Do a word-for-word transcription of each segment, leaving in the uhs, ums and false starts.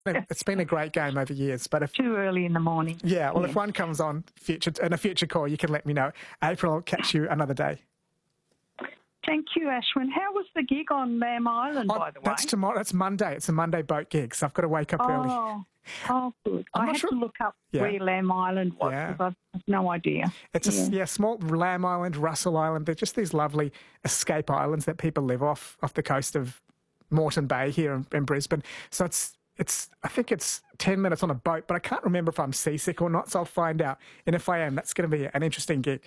it's been a great game over years. But if Too early in the morning. yeah, well, Yeah. if one comes on future in a future call, you can let me know. April, I'll catch you another day. Thank you, Ashwin. How was the gig on Lamb Island, Oh, by the way? that's tomorrow. That's Monday. It's a Monday boat gig, so I've got to wake up early. Oh, oh, good. I'm I not had sure- to look up Yeah. where Lamb Island was Yeah. because I have no idea. It's a yeah. small Lamb Island, Russell Island. They're just these lovely escape islands that people live off off the coast of Moreton Bay here in, in Brisbane. So it's it's I think it's ten minutes on a boat, but I can't remember if I'm seasick or not. So I'll find out. And if I am, that's going to be an interesting gig.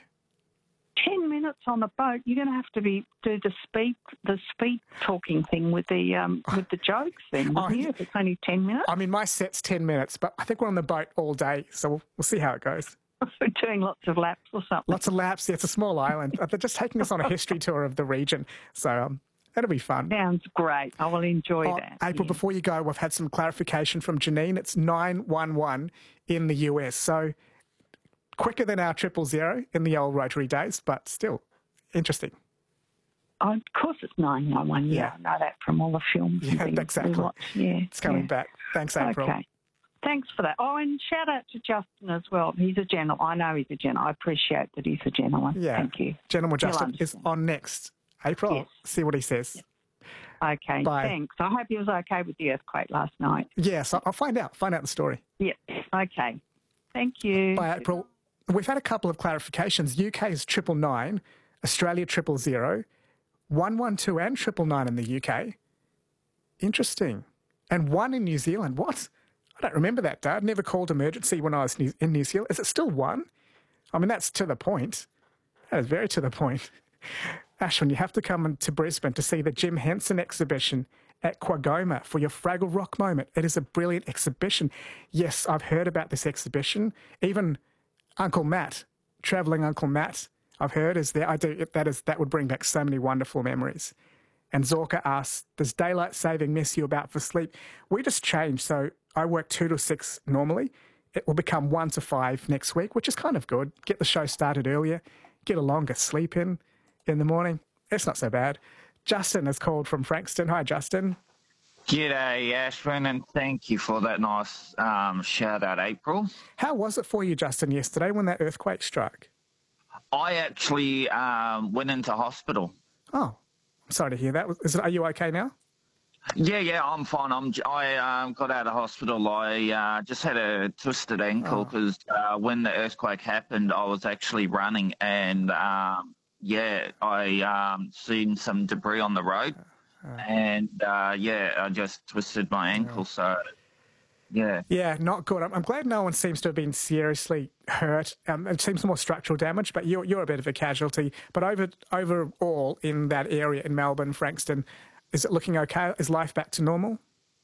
Ten minutes on a boat. You're going to have to be do the speed the speed talking thing with the um with the jokes then, Oh, wouldn't you? If it's only ten minutes, I mean, my set's ten minutes, but I think we're on the boat all day, so we'll, we'll see how it goes. we're doing lots of laps or something. Lots of laps. Yeah, it's a small island. They're just taking us on a history tour of the region, so um, that'll be fun. Sounds great. I will enjoy Oh, that. April, yeah. before you go, we've had some clarification from Janine. It's nine one one in the U S, so quicker than our triple zero in the old Rotary days, but still interesting. Oh, of course, it's nine one one. Yeah, Yeah. I know that from all the films. and Yeah, things we exactly. watch. Yeah, It's coming yeah. back. Thanks, April. Okay. Thanks for that. Oh, and shout out to Justin as well. He's a gentleman. I know he's a gentleman. I appreciate that he's a gentleman. Yeah. Thank you. Gentleman He'll Justin is understand. on next. April, Yes. see what he says. Okay, Bye. thanks. I hope he was okay with the earthquake last night. Yes, I'll I'll find out. Find out the story. Yep. Okay. Thank you. Bye, April. We've had a couple of clarifications. U K is triple nine, Australia triple zero, one one two and triple nine in the U K. Interesting. And one in New Zealand. What? I don't remember that, Dad. Never called emergency when I was new- in New Zealand. Is it still one? I mean, that's to the point. That is very to the point. Ashwin, you have to come to Brisbane to see the Jim Henson exhibition at Quagoma for your Fraggle Rock moment. It is a brilliant exhibition. Yes, I've heard about this exhibition. Even Uncle Matt, travelling Uncle Matt, I've heard is there. I do. That is that would bring back so many wonderful memories. And Zorka asks, does daylight saving mess you about for sleep? We just changed. So I work two to six normally. It will become one to five next week, which is kind of good. Get the show started earlier, get a longer sleep in in the morning. It's not so bad. Justin has called from Frankston. Hi, Justin. G'day, Ashwin, and thank you for that nice um, shout-out, April. How was it for you, Justin, yesterday when that earthquake struck? I actually um, went into hospital. Oh, I'm sorry to hear that. Is it, are you okay now? Yeah, yeah, I'm fine. I'm, j- I um, got out of hospital. I uh, just had a twisted ankle because uh, when the earthquake happened, I was actually running and, um, yeah, I um, seen some debris on the road. And, uh, yeah, I just twisted my ankle, so, yeah. Yeah, not good. I'm, I'm glad no one seems to have been seriously hurt. Um, it seems more structural damage, but you're, you're a bit of a casualty. But over overall in that area in Melbourne, Frankston, is it looking okay? Is life back to normal?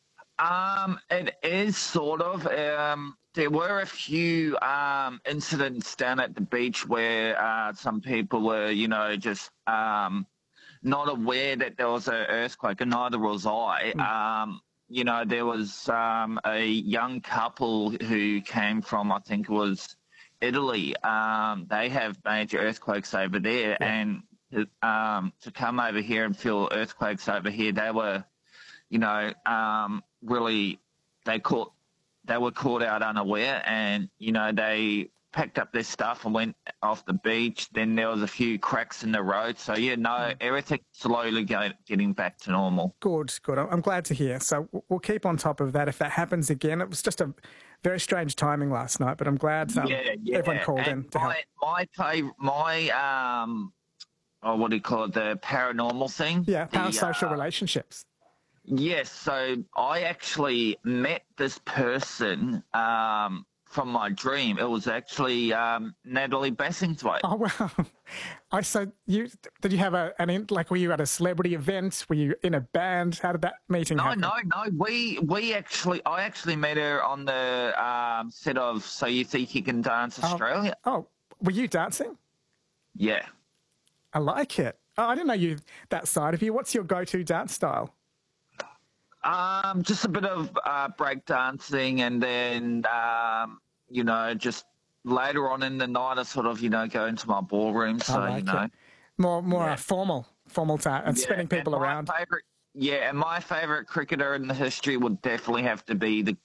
Um, it is sort of. Um, there were a few um, incidents down at the beach where uh, some people were, you know, just um, not aware that there was an earthquake, and neither was I. Mm. Um, you know, there was um, a young couple who came from, I think it was Italy. Um, they have major earthquakes over there, Yeah. and um, to come over here and feel earthquakes over here, they were, you know, um, really, they caught, they were caught out unaware, and you know, they packed up their stuff and went off the beach. Then there was a few cracks in the road, so yeah, no, everything's slowly go, getting back to normal. Good, good. I'm glad to hear. So we'll keep on top of that if that happens again. It was just a very strange timing last night, but I'm glad um, yeah, yeah. everyone called and in to my, help. My fav- my um, oh, what do you call it? The paranormal thing. Yeah, The, parasocial uh, relationships. Yes, so I actually met this person um, from my dream. It was actually um, Natalie Bassingthwaite. Oh, wow. I so you did you have a an in, like were you at a celebrity event? Were you in a band? How did that meeting No, happen? no, no. We we actually I actually met her on the um, set of So You Think You Can Dance Australia. Oh, were you dancing? Yeah. I like it. Oh, I didn't know you that side of you. What's your go-to dance style? Um, just a bit of uh, break dancing, and then um, you know, just later on in the night, I sort of you know go into my ballroom. So I like you know, it. More more Yeah. uh, formal, formal dance and Yeah, spinning people and my around. Favorite, yeah, and my favourite cricketer in the history would definitely have to be the